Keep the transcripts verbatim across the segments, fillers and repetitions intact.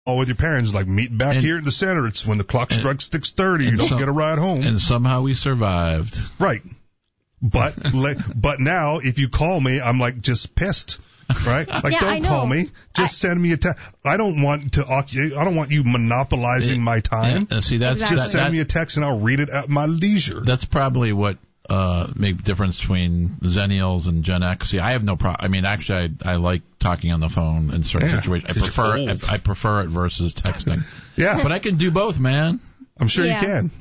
Oh, with your parents, like meet back and, here in the center. It's when the clock strikes six thirty. You don't some, get a ride home. And somehow we survived. Right. But but now, if you call me, I'm like just pissed. Right? Like, yeah, don't call me. Just I, send me a text. I don't want to. I don't want you monopolizing it, my time. Yeah, see, that's exactly. just send that, me a text and I'll read it at my leisure. That's probably what uh make the difference between Zennials and Gen X. See, I have no problem. I mean, actually, I I like talking on the phone in certain yeah, situations. I prefer it, I, I prefer it versus texting. Yeah, but I can do both, man. I'm sure yeah. you can.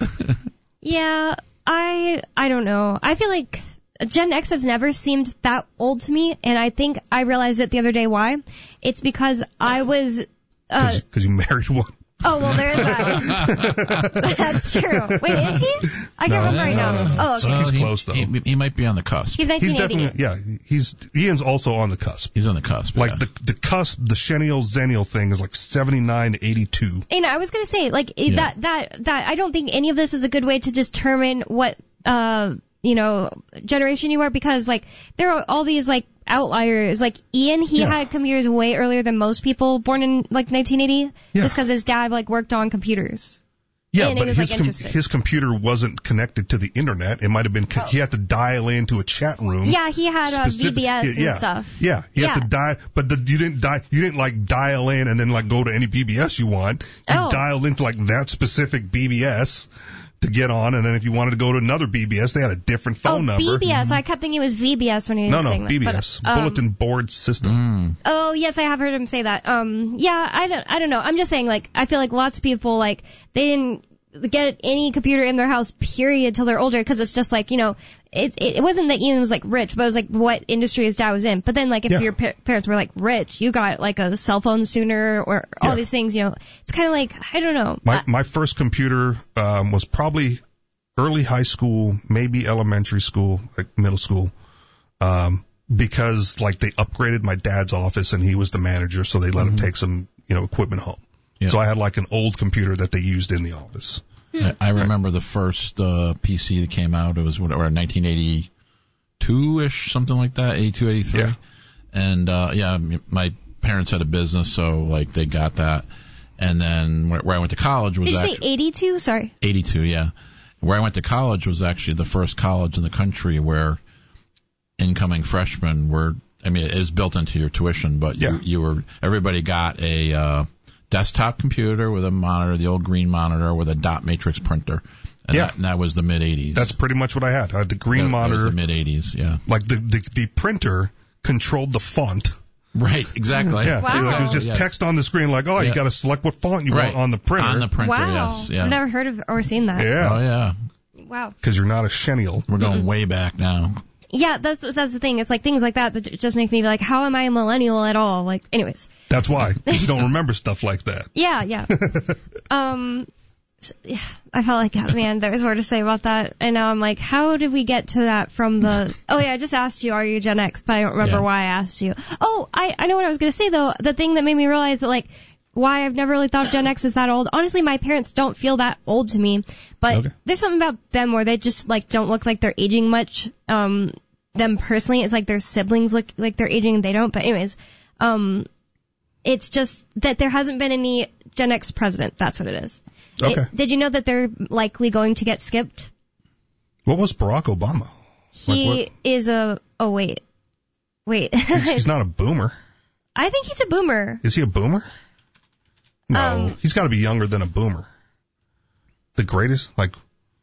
yeah, I I don't know. I feel like Gen X has never seemed that old to me, and I think I realized it the other day why. It's because I was... Because uh, you married one. Oh, well, there's that. That's true. Wait, is he? I can't no, remember right no, now. no, no. Oh, okay. So he's he, close, though. He, he might be on the cusp. He's nineteen eighty. He's definitely, yeah, he's, Ian's also on the cusp. He's on the cusp, Like, yeah. the, the cusp, the Xennial Zennial thing is like seventy-nine to eighty-two. And I was going to say, like, Yeah. that, that, that, I don't think any of this is a good way to determine what, uh, you know, generation you are, because, like, there are all these, like, outliers. Like, Ian, he Yeah. had computers way earlier than most people born in, like, nineteen eighty. Yeah. Just because his dad, like, worked on computers. Yeah, and but was, his like, com- interested. his computer wasn't connected to the internet. It might have been co- Oh. he had to dial into a chat room. Yeah, he had uh, Specific- V B S yeah, and stuff. Yeah, you Yeah. had to dial, but the, you didn't di- you didn't like dial in and then like go to any B B S you want. You Oh. dialed into like that specific B B S to get on, and then if you wanted to go to another B B S, they had a different phone oh, number. B B S. I kept thinking it was V B S when he was No, saying no, that. B B S, But, um, Bulletin Board System. Mm. Oh, yes, I have heard him say that. Um, yeah, I don't, I don't know. I'm just saying, like, I feel like lots of people, like, they didn't get any computer in their house, period, till they're older, because it's just like, you know, it, it it wasn't that Ian was like rich, but it was like what industry his dad was in. But then, like, if Yeah. your pa- parents were like rich, you got like a cell phone sooner, or all Yeah. these things. You know, it's kind of like, I don't know. My I, my first computer um, was probably early high school, maybe elementary school, like middle school, um, because like they upgraded my dad's office and he was the manager, so they let Mm-hmm. him take some, you know, equipment home. Yeah. So I had like an old computer that they used in the office. I, I remember the first uh, P C that came out. It was whatever, nineteen eighty-two-ish, something like that, eighty-two, eighty-three. Yeah. And uh, yeah, my parents had a business, so like they got that. And then where, where I went to college was did you say actually eighty-two? Sorry. eighty-two, yeah. Where I went to college was actually the first college in the country where incoming freshmen were. I mean, it was built into your tuition, but Yeah. you, you were everybody got a uh, desktop computer with a monitor, the old green monitor with a dot matrix printer. And Yeah. that, and that was the mid eighties. That's pretty much what I had. I had the green that, monitor. That was the mid eighties, yeah. Like the, the the printer controlled the font. Right, exactly. Yeah, Wow. it was just Yes. text on the screen like, oh, Yeah. you got to select what font you Right. want on the printer. On the printer, Wow. yes, yeah. I've never heard of or seen that. Yeah, Oh yeah, Wow. because you're not a Xennial. we're going way back now. Yeah, that's that's the thing. It's like things like that that just make me be like, how am I a millennial at all? Like, anyways. That's why. 'Cause you don't remember stuff like that. Yeah, yeah. um, so, yeah, I felt like, oh, man, there was more to say about that. And now I'm like, how did we get to that from the, oh yeah, I just asked you, are you Gen X? But I don't remember Yeah. why I asked you. Oh, I, I know what I was going to say though. The thing that made me realize that like, why I've never really thought Gen X is that old. Honestly, my parents don't feel that old to me, but Okay. there's something about them where they just like don't look like they're aging much. Um, them personally, it's like their siblings look like they're aging and they don't. But anyways, um, it's just that there hasn't been any Gen X president. That's what it is. Okay. It, did you know that they're likely going to get skipped? What was Barack Obama? He Like is a. Oh wait, wait. He's, he's not a boomer. I think he's a boomer. Is he a boomer? No, Um, he's got to be younger than a boomer. The greatest, like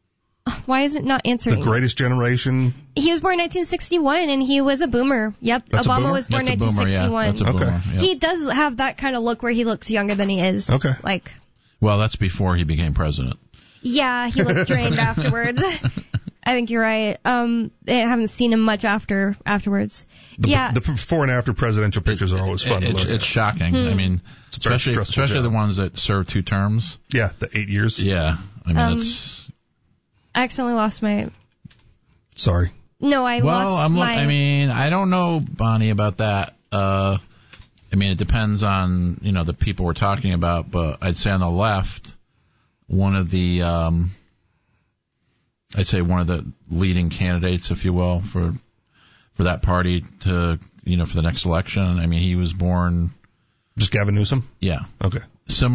Why is it not the answering? greatest generation. He was born in nineteen sixty-one, and he was a boomer. Yep, That's a Obama boomer? was born in That's a boomer, yeah. nineteen sixty-one. That's a Okay. boomer. Yeah. He does have that kind of look where he looks younger than he is. Okay. Like, Well, that's before he became president. yeah, he looked drained afterwards. I think you're right. Um, I haven't seen him much after afterwards. The, yeah. the before and after presidential pictures are always fun to It's, look it's at. shocking. I mean, a very especially stressful especially job. the ones that serve two terms. Yeah, the eight years. Yeah, I mean Um, it's. I accidentally lost my. Sorry. No, I Well, lost I'm. Look, my. I mean, I don't know, Bonnie, about that. Uh, I mean, it depends on you know the people we're talking about, but I'd say on the left, one of the, um, I'd say one of the leading candidates, if you will, for for that party to you know for the next election. I mean, he was born. Just Gavin Newsom? Yeah, Okay. similar.